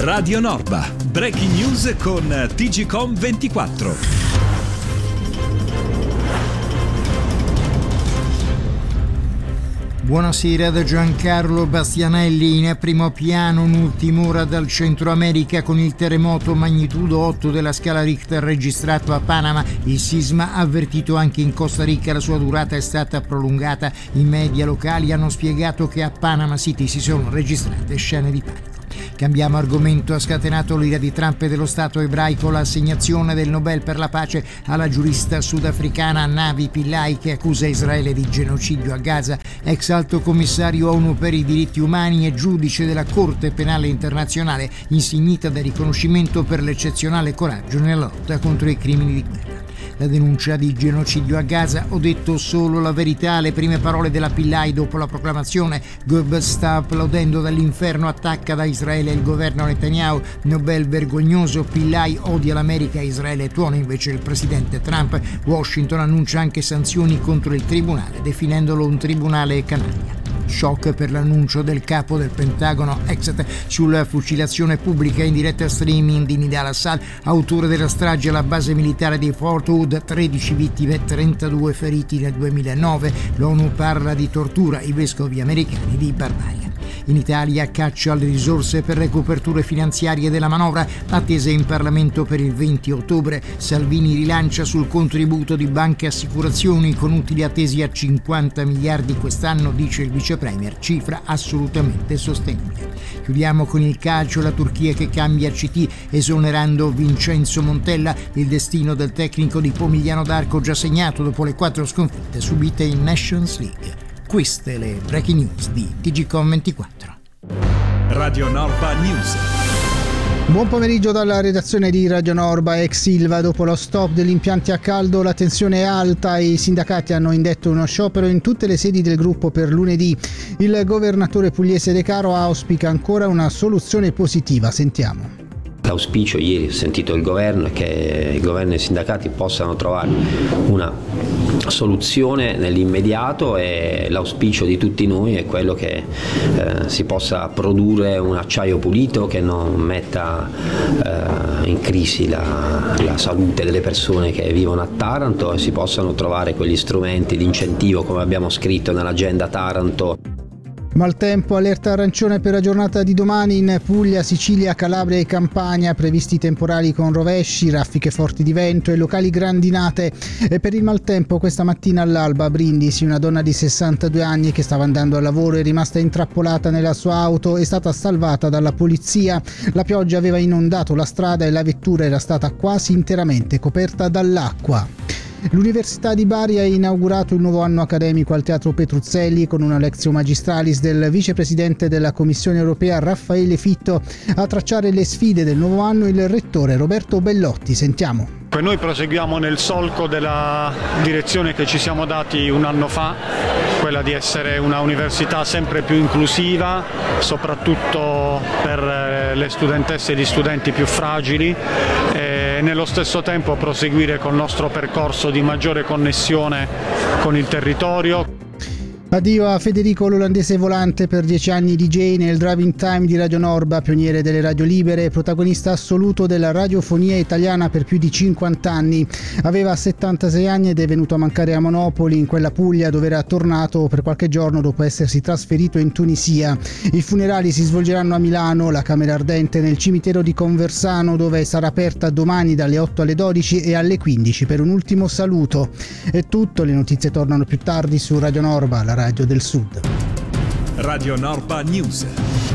Radio Norba, breaking news con TGcom 24. Buonasera da Giancarlo Bastianelli. In primo piano un'ultima ora dal Centro America con il terremoto magnitudo 8 della scala Richter registrato a Panama. Il sisma avvertito anche in Costa Rica, la sua durata è stata prolungata. I media locali hanno spiegato che a Panama City si sono registrate scene di panico. Cambiamo argomento. Ha scatenato l'ira di Trump e dello Stato ebraico l'assegnazione del Nobel per la pace alla giurista sudafricana Navi Pillay, che accusa Israele di genocidio a Gaza. Ex alto commissario ONU per i diritti umani e giudice della Corte Penale Internazionale, insignita del riconoscimento per l'eccezionale coraggio nella lotta contro i crimini di guerra. La denuncia di genocidio a Gaza: ho detto solo la verità, le prime parole della Pillay dopo la proclamazione. Goebbels sta applaudendo dall'inferno, attacca da Israele il governo Netanyahu. Nobel vergognoso, Pillay odia l'America e Israele tuona invece il presidente Trump. Washington annuncia anche sanzioni contro il tribunale, definendolo un tribunale canaglia. Shock per l'annuncio del capo del Pentagono Exet sulla fucilazione pubblica in diretta streaming di Nidal Assad, autore della strage alla base militare di Fort Hood, 13 vittime, 32 feriti nel 2009. L'ONU parla di tortura, i vescovi americani di barbarie. In Italia caccia alle risorse per le coperture finanziarie della manovra, attese in Parlamento per il 20 ottobre. Salvini rilancia sul contributo di banche e assicurazioni con utili attesi a 50 miliardi quest'anno, dice il vice premier, cifra assolutamente sostenibile. Chiudiamo con il calcio. La Turchia che cambia CT esonerando Vincenzo Montella. Il destino del tecnico di Pomigliano d'Arco già segnato dopo le 4 sconfitte subite in Nations League. Queste le breaking news di TGcom 24. Radio Norba News. Buon pomeriggio dalla redazione di Radio Norba. Ex Ilva, dopo lo stop degli impianti a caldo la tensione è alta e i sindacati hanno indetto uno sciopero in tutte le sedi del gruppo per lunedì. Il governatore pugliese De Caro auspica ancora una soluzione positiva. Sentiamo. L'auspicio, ieri ho sentito il governo, è che il governo e i sindacati possano trovare una soluzione nell'immediato, e l'auspicio di tutti noi è quello che si possa produrre un acciaio pulito che non metta in crisi la salute delle persone che vivono a Taranto, e si possano trovare quegli strumenti di incentivo come abbiamo scritto nell'agenda Taranto. Maltempo, allerta arancione per la giornata di domani in Puglia, Sicilia, Calabria e Campania, previsti temporali con rovesci, raffiche forti di vento e locali grandinate. E per il maltempo questa mattina all'alba a Brindisi una donna di 62 anni che stava andando al lavoro è rimasta intrappolata nella sua auto, è stata salvata dalla polizia. La pioggia aveva inondato la strada e la vettura era stata quasi interamente coperta dall'acqua. L'Università di Bari ha inaugurato il nuovo anno accademico al Teatro Petruzzelli con una lectio magistralis del vicepresidente della Commissione europea Raffaele Fitto. A tracciare le sfide del nuovo anno il rettore Roberto Bellotti. Sentiamo. Noi proseguiamo nel solco della direzione che ci siamo dati un anno fa, quella di essere una università sempre più inclusiva, soprattutto per le studentesse e gli studenti più fragili, e nello stesso tempo proseguire col nostro percorso di maggiore connessione con il territorio. Addio a Federico l'olandese volante, per 10 anni DJ nel Driving Time di Radio Norba, pioniere delle radio libere, protagonista assoluto della radiofonia italiana per più di 50 anni. Aveva 76 anni ed è venuto a mancare a Monopoli, in quella Puglia dove era tornato per qualche giorno dopo essersi trasferito in Tunisia. I funerali si svolgeranno a Milano, la camera ardente nel cimitero di Conversano, dove sarà aperta domani dalle 8 alle 12 e alle 15 per un ultimo saluto. È tutto, le notizie tornano più tardi su Radio Norba, la radio del Sud. Radio Norba News.